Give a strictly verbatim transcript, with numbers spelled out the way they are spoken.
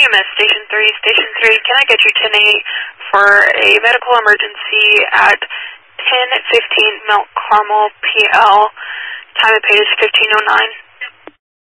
M S Station three. Station three, can I get you ten eight for a medical emergency at ten fifteen Mount Carmel, P L. Time of pay is fifteen oh nine.